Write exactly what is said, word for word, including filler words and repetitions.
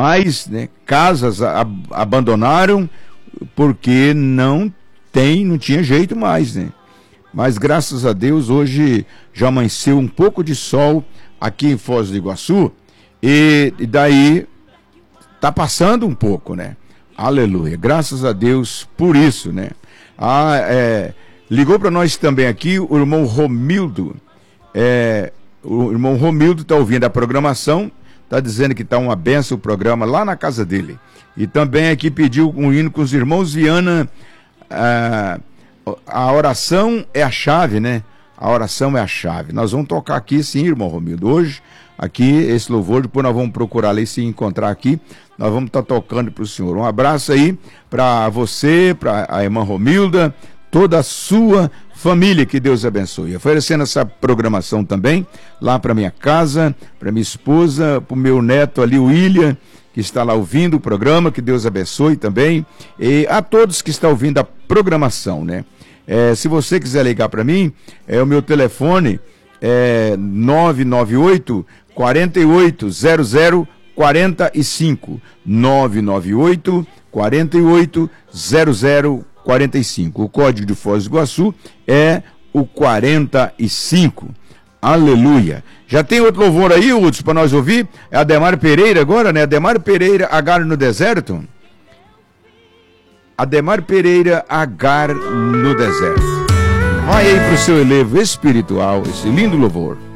mais, né? Casas a, abandonaram porque não tem, não tinha jeito mais, né? Mas graças a Deus hoje já amanheceu um pouco de sol aqui em Foz do Iguaçu e, e daí tá passando um pouco, né? Aleluia, graças a Deus por isso, né? Ah, é, ligou para nós também aqui o irmão Romildo. É, o irmão Romildo está ouvindo a programação, está dizendo que está uma benção o programa lá na casa dele. E também aqui pediu um hino com os irmãos Viana. Ah, a oração é a chave, né? A oração é a chave. Nós vamos tocar aqui sim, irmão Romildo. Hoje, aqui, esse louvor, depois nós vamos procurar ali, se encontrar aqui, nós vamos estar tocando para o senhor. Um abraço aí para você, para a irmã Romilda, toda a sua família, que Deus abençoe. Oferecendo essa programação também, lá para minha casa, para minha esposa, para o meu neto ali, o William, que está lá ouvindo o programa, que Deus abençoe também, e a todos que estão ouvindo a programação, né? É, se você quiser ligar para mim, é o meu telefone, é nove nove oito, quatro oito zero zero, quatro cinco, nove nove oito, quatro oito zero zero, quatro cinco. O código de Foz do Iguaçu é o quarenta e cinco. Aleluia. Já tem outro louvor aí, Hudson, para nós ouvir? É Ademar Pereira agora, né? Ademar Pereira, Agar no Deserto. Ademar Pereira, Agar no Deserto. Vai aí pro seu elevo espiritual, esse lindo louvor.